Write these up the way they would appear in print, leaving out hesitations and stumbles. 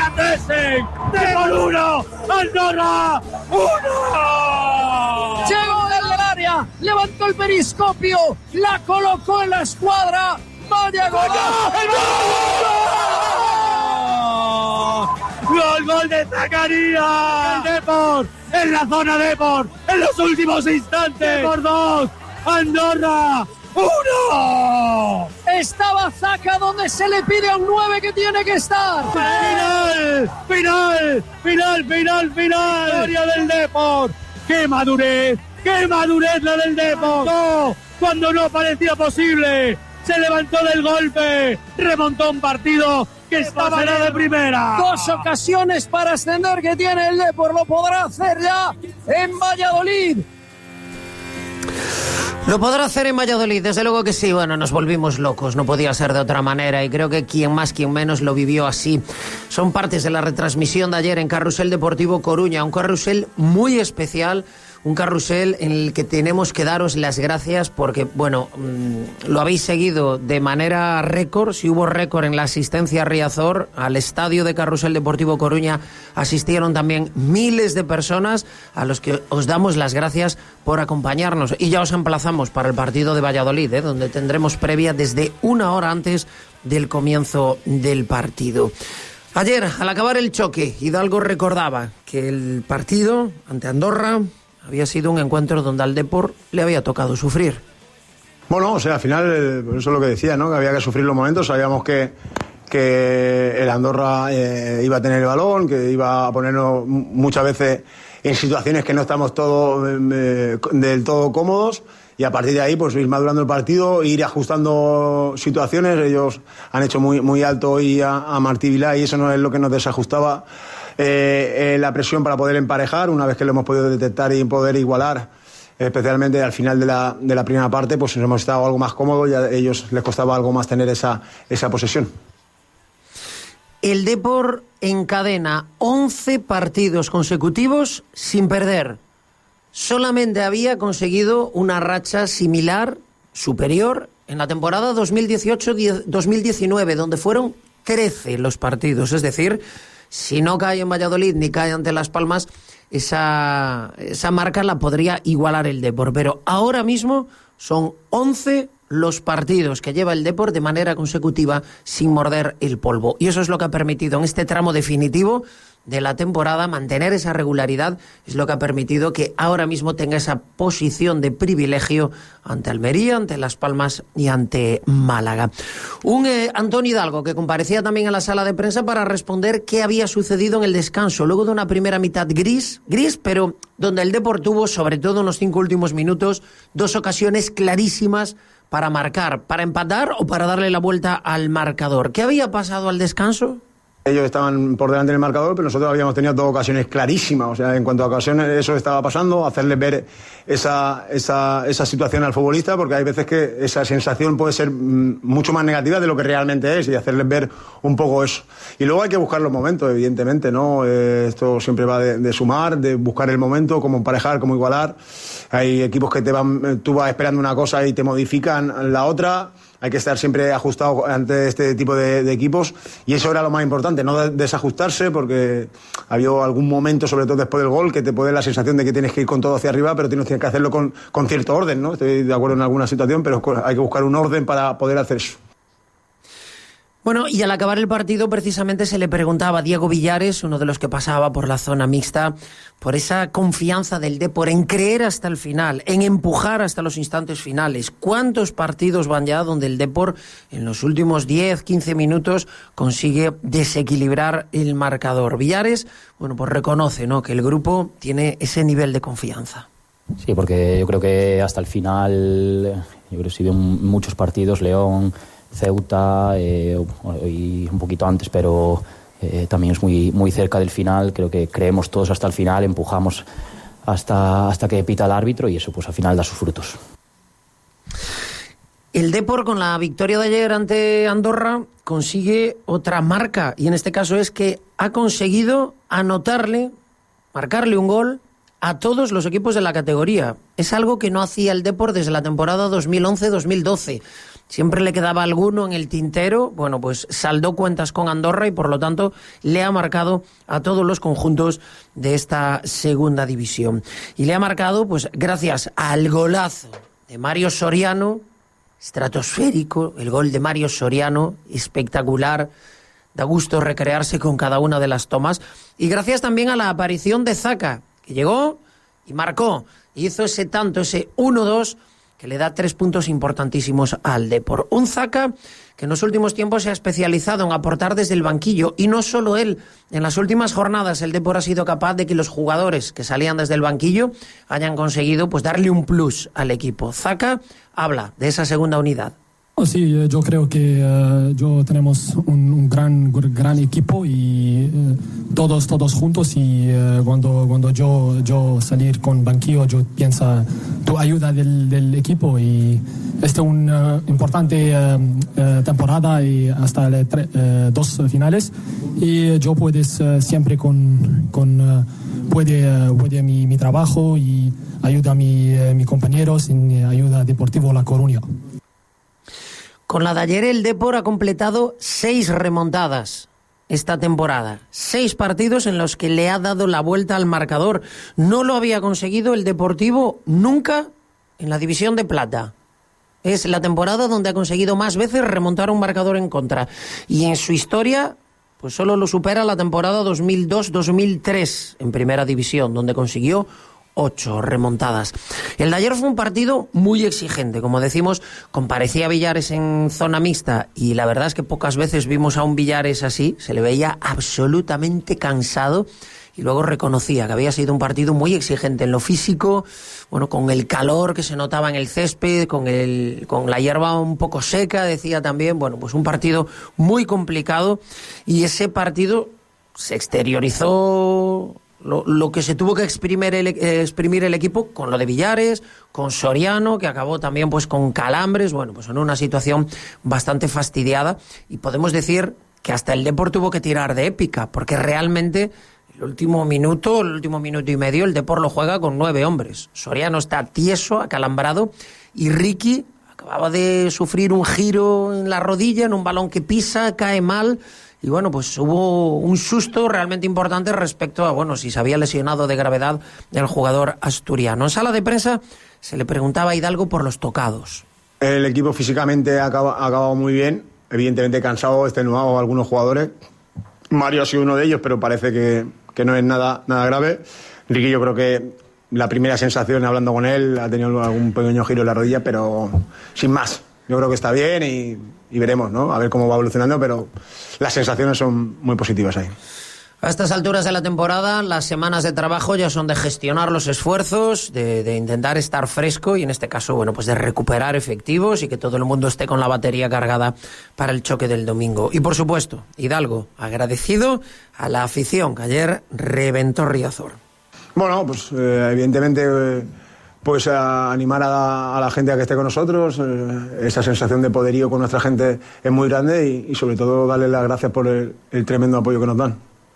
Essen, Depor 1, Andorra 1. Llegó del área, levantó el periscopio, la colocó en la escuadra. ¡Vaya gol! ¡Gol de Zacarías! El Depor, en la zona Depor, en los últimos instantes. Depor 2, Andorra 1. Estaba Zaca donde se le pide a un 9 que tiene que estar. Final. Historia del Depor. ¡Qué madurez la del Depor! No, cuando no parecía posible, se levantó del golpe, remontó un partido que estaba en de primera. 2 ocasiones para ascender que tiene el Depor, lo podrá hacer ya en Valladolid. Lo podrá hacer en Valladolid, desde luego que sí. Bueno, nos volvimos locos, no podía ser de otra manera, y creo que quien más, quien menos lo vivió así. Son partes de la retransmisión de ayer en Carrusel Deportivo Coruña, un carrusel muy especial, un carrusel en el que tenemos que daros las gracias porque, bueno, lo habéis seguido de manera récord. Si hubo récord en la asistencia a Riazor, al estadio de Carrusel Deportivo Coruña asistieron también miles de personas, a los que os damos las gracias por acompañarnos. Y ya os emplazamos para el partido de Valladolid, donde tendremos previa desde 1 hora antes del comienzo del partido. Ayer, al acabar el choque, Hidalgo recordaba que el partido ante Andorra había sido un encuentro donde al Depor le había tocado sufrir. Bueno, o sea, al final, por eso es lo que decía, ¿no? Que había que sufrir los momentos. Sabíamos que el Andorra iba a tener el balón, que iba a ponernos muchas veces en situaciones que no estamos del todo cómodos. Y a partir de ahí, pues ir madurando el partido, ir ajustando situaciones. Ellos han hecho muy alto hoy a Martí Vilá, y eso no es lo que nos desajustaba la presión para poder emparejar. Una vez que lo hemos podido detectar y poder igualar, especialmente al final de la primera parte, pues hemos estado algo más cómodos y a ellos les costaba algo más tener esa posesión. El Depor encadena 11 partidos consecutivos sin perder. Solamente había conseguido una racha similar, superior, en la temporada 2018-2019, donde fueron 13 los partidos. Es decir, si no cae en Valladolid ni cae ante Las Palmas, esa marca la podría igualar el Depor. Pero ahora mismo son 11 los partidos que lleva el Depor de manera consecutiva sin morder el polvo. Y eso es lo que ha permitido en este tramo definitivo de la temporada mantener esa regularidad, es lo que ha permitido que ahora mismo tenga esa posición de privilegio ante Almería, ante Las Palmas y ante Málaga. Un Antonio Hidalgo que comparecía también en la sala de prensa para responder qué había sucedido en el descanso, luego de una primera mitad gris, pero donde el Depor tuvo, sobre todo en los 5 últimos minutos, 2 ocasiones clarísimas para marcar, para empatar o para darle la vuelta al marcador. ¿Qué había pasado al descanso? Ellos estaban por delante del marcador, pero nosotros habíamos tenido 2 ocasiones clarísimas. O sea, en cuanto a ocasiones, eso estaba pasando, hacerles ver esa situación al futbolista, porque hay veces que esa sensación puede ser mucho más negativa de lo que realmente es, y hacerles ver un poco eso. Y luego hay que buscar los momentos, evidentemente, ¿no? Esto siempre va de sumar, de buscar el momento, cómo emparejar, cómo igualar. Hay equipos que tú vas esperando una cosa y te modifican la otra. Hay que estar siempre ajustado ante este tipo de equipos, y eso era lo más importante, no desajustarse, porque había algún momento, sobre todo después del gol, que te puede dar la sensación de que tienes que ir con todo hacia arriba, pero tienes que hacerlo con cierto orden, ¿no? Estoy de acuerdo en alguna situación, pero hay que buscar un orden para poder hacer eso. Bueno, y al acabar el partido precisamente se le preguntaba a Diego Villares, uno de los que pasaba por la zona mixta, por esa confianza del Depor en creer hasta el final, en empujar hasta los instantes finales. ¿Cuántos partidos van ya donde el Depor en los últimos 10, 15 minutos consigue desequilibrar el marcador? Villares, bueno, pues reconoce, ¿no?, que el grupo tiene ese nivel de confianza. Sí, porque yo creo que hasta el final, yo creo que sí, de muchos partidos, León, Ceuta, y un poquito antes, pero también es muy cerca del final. Creo que creemos todos hasta el final, empujamos hasta que pita el árbitro, y eso pues al final da sus frutos. El Depor, con la victoria de ayer ante Andorra, consigue otra marca, y en este caso es que ha conseguido marcarle un gol a todos los equipos de la categoría. Es algo que no hacía el Depor desde la temporada 2011-2012. siempre le quedaba alguno en el tintero. Bueno, pues saldó cuentas con Andorra y por lo tanto le ha marcado a todos los conjuntos de esta segunda división. Y le ha marcado pues gracias al golazo de Mario Soriano, estratosférico, el gol de Mario Soriano, espectacular, da gusto recrearse con cada una de las tomas. Y gracias también a la aparición de Zaka, que llegó y marcó, hizo ese tanto, ese 1-2, que le da 3 puntos importantísimos al Depor. Un Zaka que en los últimos tiempos se ha especializado en aportar desde el banquillo, y no solo él. En las últimas jornadas el Depor ha sido capaz de que los jugadores que salían desde el banquillo hayan conseguido pues darle un plus al equipo. Zaka habla de esa segunda unidad. Sí, yo creo que tenemos un gran equipo y todos juntos, y cuando yo salir con banquillo, yo pienso tu ayuda del equipo, y esta es una importante temporada y hasta 2 finales, y yo puedes siempre puede mi trabajo y ayuda a mis compañeros en ayuda Deportivo La Coruña. Con la de ayer el Depor ha completado 6 remontadas esta temporada. 6 partidos en los que le ha dado la vuelta al marcador. No lo había conseguido el Deportivo nunca en la División de Plata. Es la temporada donde ha conseguido más veces remontar un marcador en contra. Y en su historia, pues solo lo supera la temporada 2002-2003 en Primera División, donde consiguió 8 remontadas. El de ayer fue un partido muy exigente. Como decimos, comparecía Villares en zona mixta y la verdad es que pocas veces vimos a un Villares así. Se le veía absolutamente cansado y luego reconocía que había sido un partido muy exigente en lo físico, bueno, con el calor que se notaba en el césped, con la hierba un poco seca, decía también. Bueno, pues un partido muy complicado, y ese partido se exteriorizó lo que se tuvo que exprimir el equipo con lo de Villares, con Soriano, que acabó también pues con calambres. Bueno, pues en una situación bastante fastidiada, y podemos decir que hasta el Depor tuvo que tirar de épica, porque realmente el último minuto y medio el Depor lo juega con 9 hombres. Soriano está tieso, acalambrado, y Ricky acababa de sufrir un giro en la rodilla en un balón que pisa, cae mal. Y bueno, pues hubo un susto realmente importante respecto a, bueno, si se había lesionado de gravedad el jugador asturiano. En sala de prensa se le preguntaba a Hidalgo por los tocados. El equipo físicamente ha acabado muy bien, evidentemente cansado, extenuado algunos jugadores. Mario ha sido uno de ellos, pero parece que no es nada grave. Ricky, yo creo que la primera sensación hablando con él ha tenido algún pequeño giro en la rodilla, pero sin más. Yo creo que está bien y veremos, ¿no? A ver cómo va evolucionando, pero las sensaciones son muy positivas ahí. A estas alturas de la temporada, las semanas de trabajo ya son de gestionar los esfuerzos, de intentar estar fresco, y en este caso, bueno, pues de recuperar efectivos y que todo el mundo esté con la batería cargada para el choque del domingo. Y por supuesto, Hidalgo, agradecido a la afición que ayer reventó Riazor. Bueno, pues evidentemente pues a animar a la gente a que esté con nosotros. Esa sensación de poderío con nuestra gente es muy grande, y sobre todo darles las gracias por el tremendo apoyo que nos dan.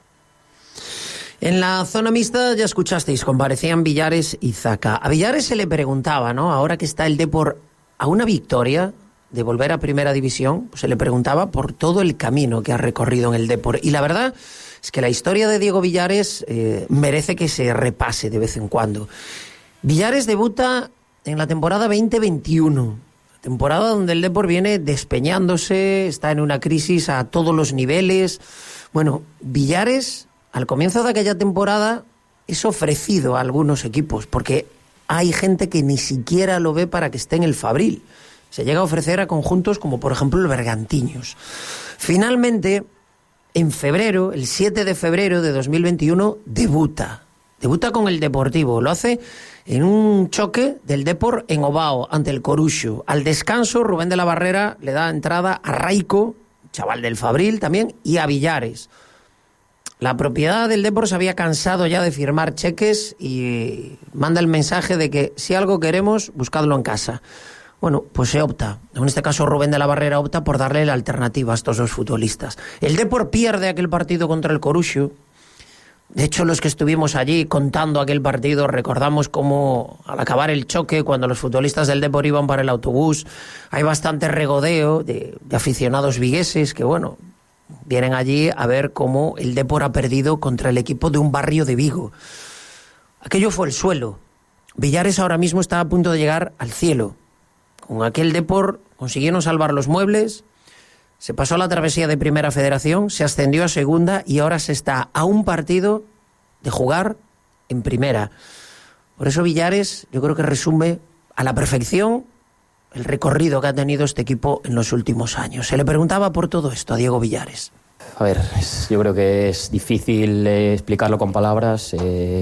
En la zona mixta ya escuchasteis, comparecían Villares y Zaka. A Villares se le preguntaba, ¿no? Ahora que está el Depor a una victoria de volver a Primera División, pues se le preguntaba por todo el camino que ha recorrido en el Depor. Y la verdad es que la historia de Diego Villares merece que se repase de vez en cuando. Villares debuta en la temporada 2021, temporada donde el Depor viene despeñándose, está en una crisis a todos los niveles. Bueno, Villares, al comienzo de aquella temporada, es ofrecido a algunos equipos, porque hay gente que ni siquiera lo ve para que esté en el Fabril. Se llega a ofrecer a conjuntos como, por ejemplo, el Bergantiños. Finalmente, en febrero, el 7 de febrero de 2021, debuta con el Deportivo. Lo hace en un choque del Depor en Ovao ante el Coruxo. Al descanso, Rubén de la Barrera le da entrada a Raico, chaval del Fabril también, y a Villares. La propiedad del Depor se había cansado ya de firmar cheques y manda el mensaje de que si algo queremos, buscadlo en casa. Bueno, pues se opta. En este caso, Rubén de la Barrera opta por darle la alternativa a estos 2 futbolistas. El Depor pierde aquel partido contra el Coruxo. De hecho, los que estuvimos allí contando aquel partido recordamos cómo al acabar el choque, cuando los futbolistas del Depor iban para el autobús, hay bastante regodeo de aficionados vigueses que, bueno, vienen allí a ver cómo el Depor ha perdido contra el equipo de un barrio de Vigo. Aquello fue el suelo. Villares ahora mismo está a punto de llegar al cielo. Con aquel Depor consiguieron salvar los muebles, se pasó la travesía de Primera Federación, se ascendió a Segunda y ahora se está a un partido de jugar en Primera. Por eso Villares yo creo que resume a la perfección el recorrido que ha tenido este equipo en los últimos años. Se le preguntaba por todo esto a Diego Villares. A ver, yo creo que es difícil explicarlo con palabras.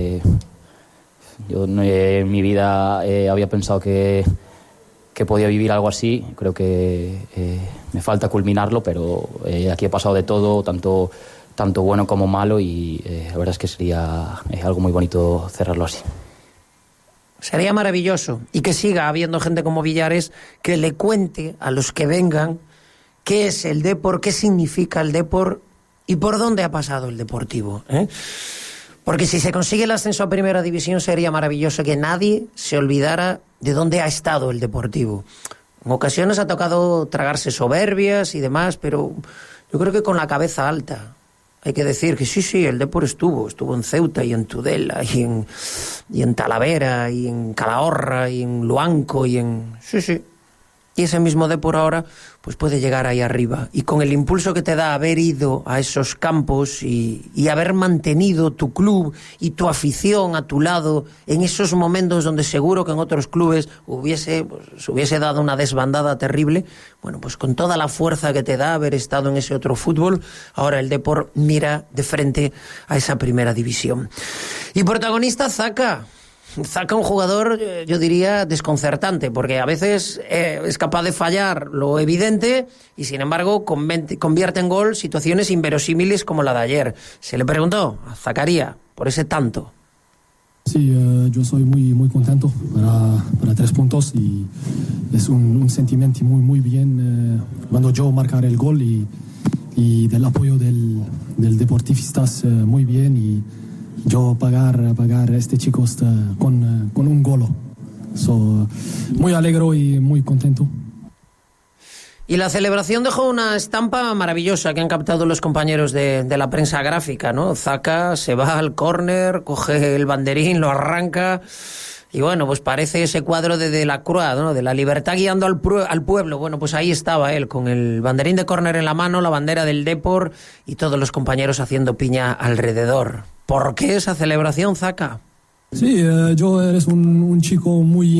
Yo en mi vida había pensado que podía vivir algo así. Creo que me falta culminarlo, pero aquí he pasado de todo, tanto bueno como malo, y la verdad es que sería algo muy bonito cerrarlo así. Sería maravilloso, y que siga habiendo gente como Villares que le cuente a los que vengan qué es el Depor, qué significa el Depor y por dónde ha pasado el Deportivo, ¿eh? Porque si se consigue el ascenso a Primera División sería maravilloso que nadie se olvidara de dónde ha estado el Deportivo. En ocasiones ha tocado tragarse soberbias y demás, pero yo creo que con la cabeza alta. Hay que decir que sí, el Depor estuvo en Ceuta y en Tudela y en Talavera y en Calahorra y en Luanco y en... Sí. Y ese mismo Depor ahora pues puede llegar ahí arriba. Y con el impulso que te da haber ido a esos campos y haber mantenido tu club y tu afición a tu lado en esos momentos donde seguro que en otros clubes se hubiese dado una desbandada terrible, bueno, pues con toda la fuerza que te da haber estado en ese otro fútbol, ahora el Depor mira de frente a esa Primera División. Y protagonista Zaka, un jugador, yo diría, desconcertante, porque a veces es capaz de fallar lo evidente y, sin embargo, convierte en gol situaciones inverosímiles como la de ayer. Se le preguntó a Zakaria por ese tanto. Sí, yo soy muy contento para 3 puntos y es un sentimiento muy bien cuando yo marcar el gol y del apoyo del deportivistas muy bien, y yo pagar a este chico con un gol. Muy alegre y muy contento. Y la celebración dejó una estampa maravillosa que han captado los compañeros de la prensa gráfica, ¿no? Zaka se va al córner, coge el banderín, lo arranca y, bueno, pues parece ese cuadro de la Croix, ¿no? De la libertad guiando al pueblo. Bueno, pues ahí estaba él con el banderín de córner en la mano, la bandera del Depor y todos los compañeros haciendo piña alrededor. ¿Por qué esa celebración, Zaka? Sí, yo eres un chico muy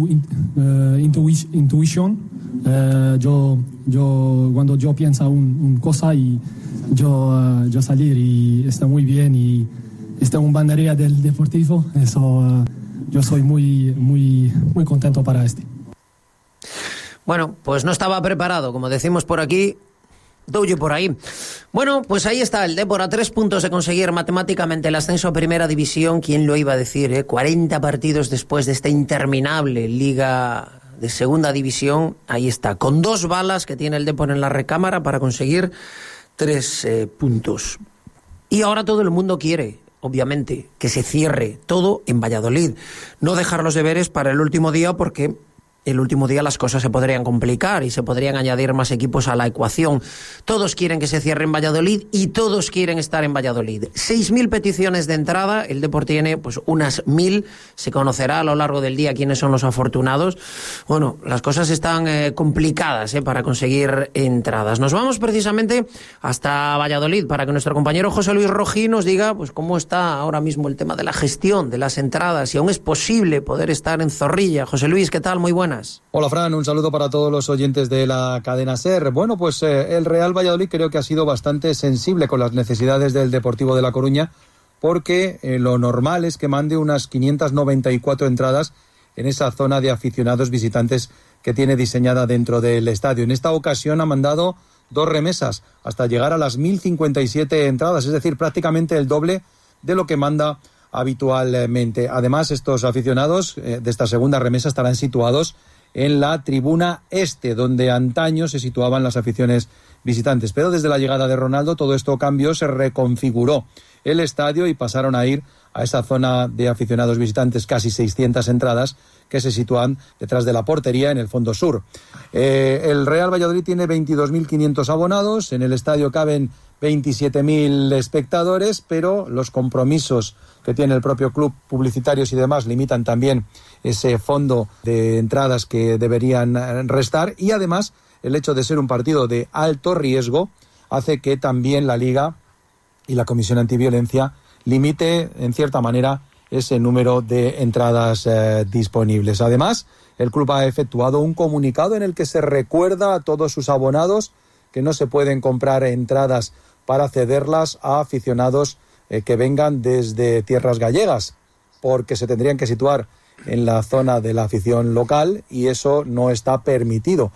intuition. Yo cuando yo pienso una cosa y yo salir y está muy bien y está un bandería del Deportivo, eso yo soy muy contento para este. Bueno, pues no estaba preparado, como decimos por aquí. Douye por ahí. Bueno, pues ahí está el Depor a 3 puntos de conseguir matemáticamente el ascenso a Primera División. ¿Quién lo iba a decir? 40 partidos después de esta interminable Liga de Segunda División. Ahí está, con 2 balas que tiene el Depor en la recámara para conseguir 3 puntos. Y ahora todo el mundo quiere, obviamente, que se cierre todo en Valladolid. No dejar los deberes para el último día, porque el último día las cosas se podrían complicar y se podrían añadir más equipos a la ecuación. Todos quieren que se cierre en Valladolid y todos quieren estar en Valladolid. 6.000 peticiones de entrada, el Depor tiene pues unas 1.000, se conocerá a lo largo del día quiénes son los afortunados. Bueno, las cosas están complicadas para conseguir entradas. Nos vamos precisamente hasta Valladolid para que nuestro compañero José Luis Rojí nos diga pues cómo está ahora mismo el tema de la gestión de las entradas, si aún es posible poder estar en Zorrilla. José Luis, ¿qué tal? Muy buenas. Hola Fran, un saludo para todos los oyentes de la cadena SER. Bueno, pues el Real Valladolid creo que ha sido bastante sensible con las necesidades del Deportivo de La Coruña, porque lo normal es que mande unas 594 entradas en esa zona de aficionados visitantes que tiene diseñada dentro del estadio. En esta ocasión ha mandado 2 remesas hasta llegar a las 1.057 entradas, es decir, prácticamente el doble de lo que manda habitualmente. Además, estos aficionados de esta segunda remesa estarán situados en la tribuna este, donde antaño se situaban las aficiones visitantes. Pero desde la llegada de Ronaldo todo esto cambió, se reconfiguró. el estadio y pasaron a ir a esa zona de aficionados visitantes, casi 600 entradas, que se sitúan detrás de la portería en el fondo sur. El Real Valladolid tiene 22.500 abonados, en el estadio caben 27.000 espectadores, pero los compromisos que tiene el propio club, publicitarios y demás, limitan también ese fondo de entradas que deberían restar, y además el hecho de ser un partido de alto riesgo hace que también la Liga y la Comisión Antiviolencia limite en cierta manera ese número de entradas disponibles. Además, el club ha efectuado un comunicado en el que se recuerda a todos sus abonados que no se pueden comprar entradas para cederlas a aficionados que vengan desde tierras gallegas, porque se tendrían que situar en la zona de la afición local y eso no está permitido.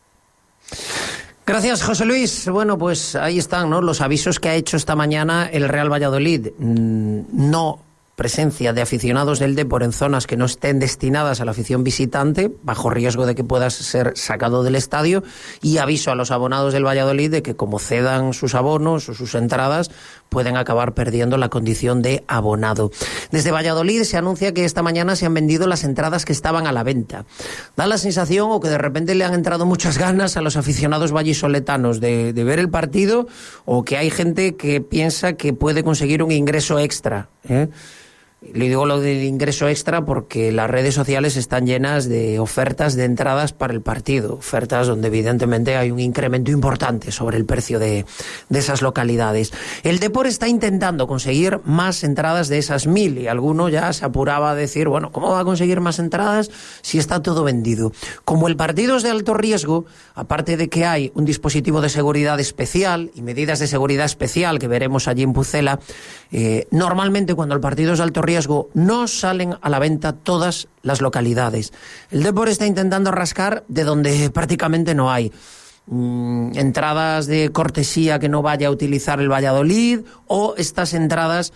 Gracias, José Luis. Bueno, pues ahí están, ¿no?, los avisos que ha hecho esta mañana el Real Valladolid. No presencia de aficionados del Depor en zonas que no estén destinadas a la afición visitante, bajo riesgo de que puedas ser sacado del estadio, y aviso a los abonados del Valladolid de que como cedan sus abonos o sus entradas, pueden acabar perdiendo la condición de abonado. Desde Valladolid se anuncia que esta mañana se han vendido las entradas que estaban a la venta. Da la sensación, o que de repente le han entrado muchas ganas a los aficionados vallisoletanos de ver el partido, o que hay gente que piensa que puede conseguir un ingreso extra, Le digo lo del ingreso extra porque las redes sociales están llenas de ofertas de entradas para el partido, ofertas donde evidentemente hay un incremento importante sobre el precio de esas localidades. El Depor está intentando conseguir más entradas de esas 1.000 y alguno ya se apuraba a decir, bueno, ¿cómo va a conseguir más entradas si está todo vendido? Como el partido es de alto riesgo, aparte de que hay un dispositivo de seguridad especial y medidas de seguridad especial que veremos allí en Pucela, normalmente cuando el partido es de alto riesgo no salen a la venta todas las localidades. El Depor está intentando rascar de donde prácticamente no hay. Entradas de cortesía que no vaya a utilizar el Valladolid, o estas entradas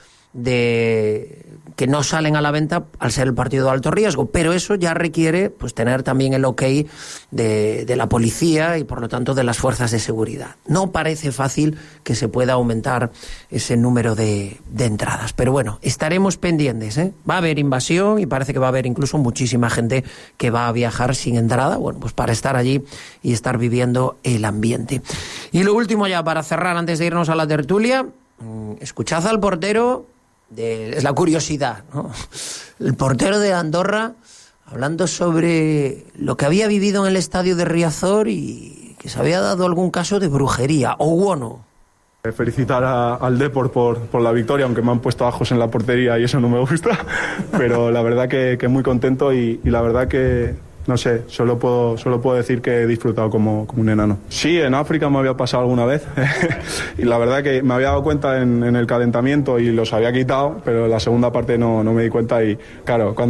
que no salen a la venta al ser el partido de alto riesgo, pero eso ya requiere pues tener también el ok de la policía y por lo tanto de las fuerzas de seguridad. No parece fácil que se pueda aumentar ese número de entradas, pero bueno, estaremos pendientes, Va a haber invasión y parece que va a haber incluso muchísima gente que va a viajar sin entrada, bueno, pues para estar allí y estar viviendo el ambiente. Y lo último ya para cerrar antes de irnos a la tertulia, escuchad al portero. Es la curiosidad, ¿no? El portero de Andorra hablando sobre lo que había vivido en el estadio de Riazor y que se había dado algún caso de brujería o bueno. Felicitar al Depor por la victoria, aunque me han puesto ajos en la portería y eso no me gusta, pero la verdad que muy contento y la verdad que no sé, solo puedo decir que he disfrutado como un enano. Sí, en África me había pasado alguna vez y la verdad que me había dado cuenta en el calentamiento y los había quitado, pero en la segunda parte no me di cuenta y claro, cuando